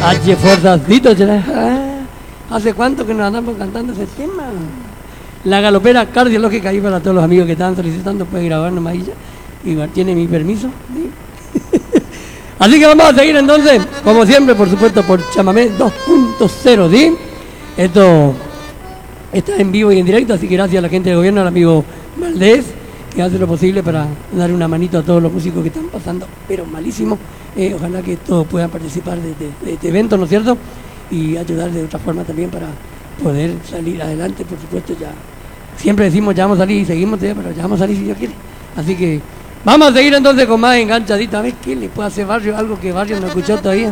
H fuerzacito, ¿hace cuánto que nos andamos cantando ese tema? La galopera cardiológica ahí para todos los amigos que están solicitando, puede grabar nomás ahí ya. Igual tiene mi permiso, ¿sí? Así que vamos a seguir entonces, como siempre, por supuesto, por Chamamé 2.0, ¿sí? Esto está en vivo y en directo, así que gracias a la gente del gobierno, al amigo Valdés, que hace lo posible para dar una manito a todos los músicos que están pasando, pero malísimo. Ojalá que todos puedan participar de este evento, ¿no es cierto? Y ayudar de otra forma también para poder salir adelante, por supuesto. Ya siempre decimos ya vamos a salir y seguimos, pero ya vamos a salir si Dios quiere. Así que vamos a seguir entonces con más enganchadita. A ver qué le puede hacer Barrio, algo que Barrio no escuchó todavía.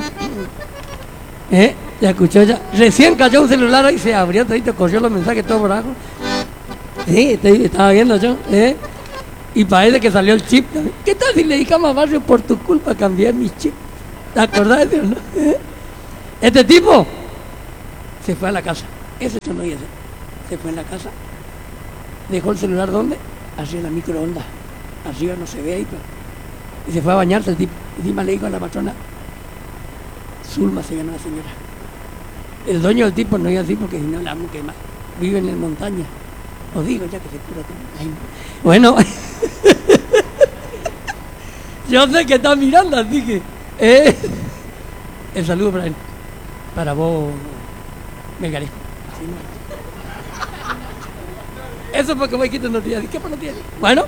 Ya escuchó ya. Recién cayó un celular ahí, se abrió todito, corrió los mensajes todo por abajo. Estaba viendo yo. Y parece que salió el chip también. ¿Qué tal si le dedicamos a Barrio por tu culpa cambiar mi chip? ¿Te acordás de eso, no? Este tipo se fue a la casa. Eso yo no iba a hacer. Se fue en la casa. Dejó el celular ¿dónde? Arriba en la microondas. Arriba no se ve ahí, pero... Y se fue a bañarse el tipo. Encima le dijo a la patrona, Zulma se llama la señora. El dueño del tipo no iba así porque si no la vamos a quemar. Vive en la montaña. Os digo ya que se cura todo. Bueno, yo sé que está mirando, así que el saludo para él. Para vos, Melgarejo. Eso porque vos dijiste no te ¿qué por no tiene? Bueno,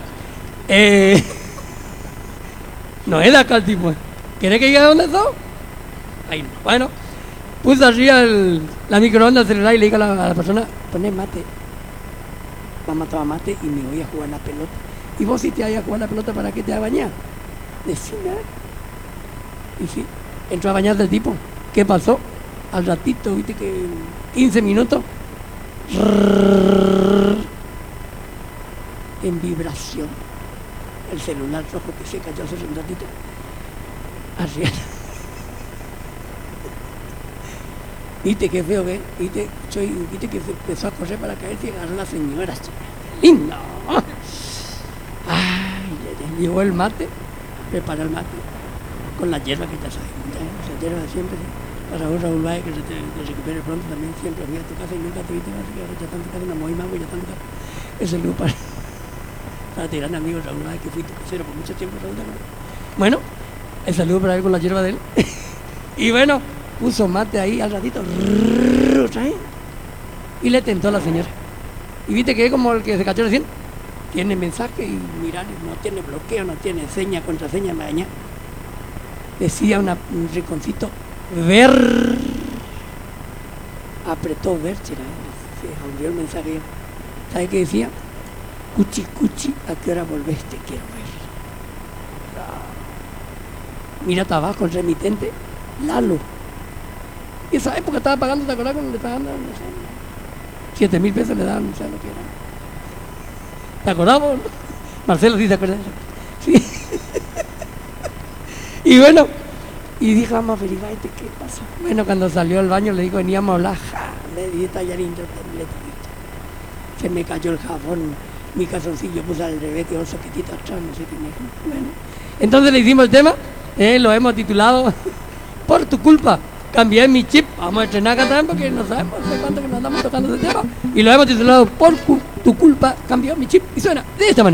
no es de acá el tipo. ¿Querés que llegue a donde está? Ahí no. Bueno, puse arriba la microondas celular y le dije a la persona, poné mate. Mamá toma mate y me voy a jugar la pelota. ¿Y vos si te vayas a jugar la pelota para qué te vas a bañar? Decime. Y sí, entró a bañar del tipo. ¿Qué pasó? Al ratito, viste que 15 minutos en vibración el celular rojo que se cayó hace un ratito arriba. Viste qué feo que viste que se empezó a correr para caerse y agarró la señora. Lindo. Ay, llegó el mate, preparó el mate con la hierba que ya sabemos, esa hierba de siempre. Para vos, Raúl Valle, que te recupere pronto también, siempre fui a tu casa y nunca te viste, así que ahora ya tanto casa, una muy más, ya tanto casa. Ese lugar para ti, gran amigo Raúl Valle, que fui tu casero por mucho tiempo, Raúl. Bueno, el saludo para él con la hierba de él. Y bueno, puso mate ahí al ratito, y le tentó a la señora. Y viste que es como el que se cachó recién, tiene mensaje y mirar, no tiene bloqueo, no tiene seña, contraseña, me daña. Decía un rinconcito, ver, apretó ver, se abrió el mensaje. ¿Sabe qué decía? Cuchi, cuchi, ¿a qué hora volvés? Te quiero ver. Mira hasta abajo el remitente, Lalo. Y esa época estaba pagando, ¿te acordás cuando le estaban dando? 7,000 pesos le daban, no sé lo que era. ¿Te acordás vos? Marcelo, ¿sí te acuerdas? Sí. Y bueno, y dije, vamos a averiguar qué pasó. Bueno, cuando salió al baño le digo, veníamos a hablar, le di tallarín, se me cayó el jabón, mi calzoncillo puse al revés, quedó soquetito atrás, no sé qué me dijo. Bueno, entonces le hicimos el tema, lo hemos titulado, por tu culpa, cambié mi chip. Vamos a estrenar acá también porque no sabemos hace cuánto que nos andamos tocando ese tema. Y lo hemos titulado, por tu culpa, cambió mi chip. Y suena de esta manera.